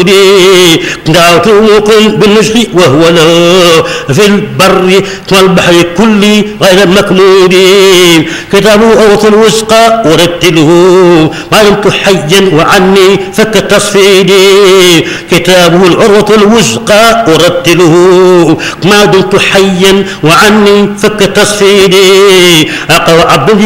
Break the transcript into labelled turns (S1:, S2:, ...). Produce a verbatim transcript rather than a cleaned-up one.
S1: جودي دعوته بالنجح وهو له في البر والبحر كل غير مكمود كتابه أوط الوثقى ورتله ما دمت حيا وعني فك تصفيدي كتابه العروة الوثقى ورتله ما دمت حيا وعني فك تصفيدي أقوى عبد